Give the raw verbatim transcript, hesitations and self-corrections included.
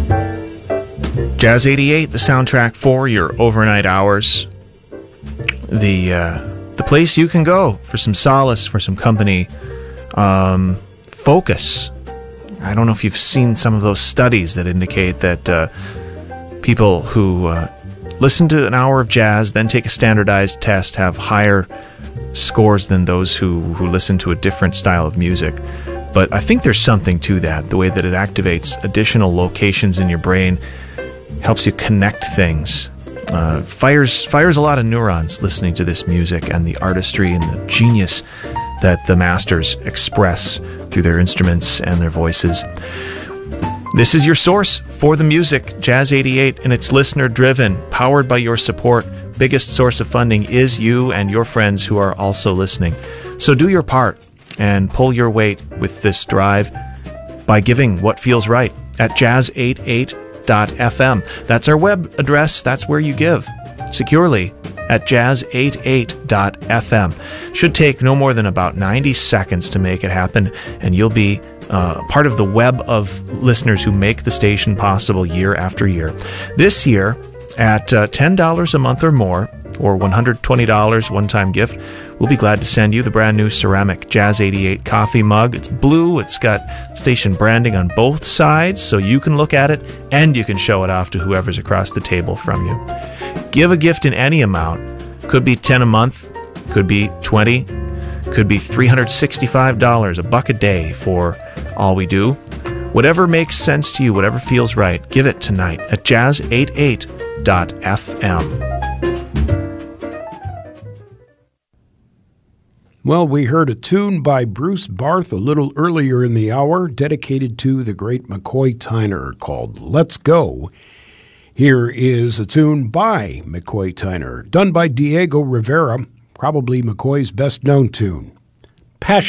Jazz eighty-eight, the soundtrack for your overnight hours. The uh, the place you can go for some solace, for some company. Um, focus. I don't know if you've seen some of those studies that indicate that uh, people who uh, listen to an hour of jazz, then take a standardized test, have higher scores than those who, who listen to a different style of music. But I think there's something to that, the way that it activates additional locations in your brain, helps you connect things. Uh, fires fires a lot of neurons listening to this music and the artistry and the genius that the masters express through their instruments and their voices. This is your source for the music, Jazz eighty-eight, and it's listener-driven, powered by your support. Biggest source of funding is you and your friends who are also listening. So do your part and pull your weight with this drive by giving what feels right at jazz eighty-eight dot f m. That's our web address. That's where you give securely at jazz eighty-eight dot f m. Should take no more than about ninety seconds to make it happen, and you'll be uh, part of the web of listeners who make the station possible year after year. This year, at uh, ten dollars a month or more, or one hundred twenty dollars one-time gift, we'll be glad to send you the brand new ceramic Jazz eighty-eight coffee mug. It's blue. It's got station branding on both sides, so you can look at it and you can show it off to whoever's across the table from you. Give a gift in any amount. Could be ten a month, could be twenty, could be three hundred sixty-five dollars, a buck a day for all we do. Whatever makes sense to you, whatever feels right, give it tonight at jazz eighty-eight dot f m. Well, we heard a tune by Bruce Barth a little earlier in the hour, dedicated to the great McCoy Tyner, called Let's Go. Here is a tune by McCoy Tyner, done by Diego Rivera, probably McCoy's best-known tune, Passion.